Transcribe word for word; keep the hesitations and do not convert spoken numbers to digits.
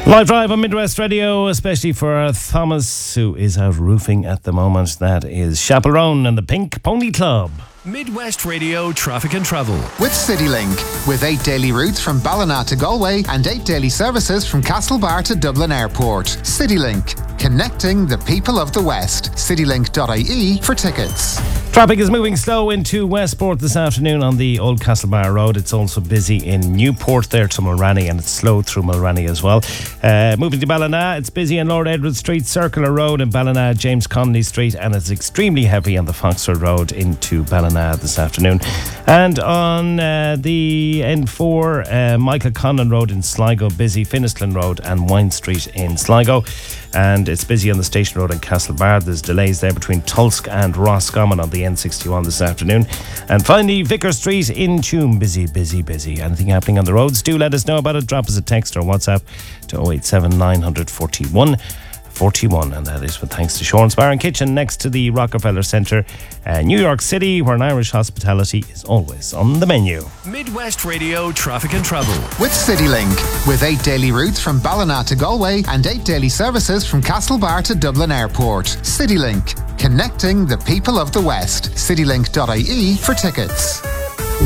Live drive on Midwest Radio, especially for Thomas, who is out roofing at the moment. That is Chaperone and the Pink Pony Club. Midwest Radio Traffic and Travel. With CityLink. With eight daily routes from Ballina to Galway and eight daily services from Castlebar to Dublin Airport. CityLink. Connecting the people of the West. citylink dot I E for tickets. Traffic is moving slow into Westport this afternoon on the Old Castlebar Road. It's also busy in Newport there to Mulranny, and it's slow through Mulranny as well. Uh, moving to Ballina, it's busy on Lord Edward Street, Circular Road in Ballina, James Connolly Street, and it's extremely heavy on the Foxford Road into Ballina this afternoon. And on uh, the N four, uh, Michael Conlon Road in Sligo, busy, Finiston Road and Wine Street in Sligo. And it's busy on the Station Road in Castlebar. There's delays there between Tulsk and Roscommon on the N sixty-one this afternoon. And finally, Vicar Street in Tuam, busy, busy, busy. Anything happening on the roads, do let us know about it. Drop us a text or WhatsApp to oh eight seven nine forty-one forty-one, and that is with thanks to Sean's Bar and Kitchen next to the Rockefeller Centre, uh, New York City, where an Irish hospitality is always on the menu. Midwest Radio Traffic and Travel. With CityLink. With eight daily routes from Ballina to Galway and eight daily services from Castlebar to Dublin Airport. CityLink. Connecting the people of the West. citylink dot I E for tickets.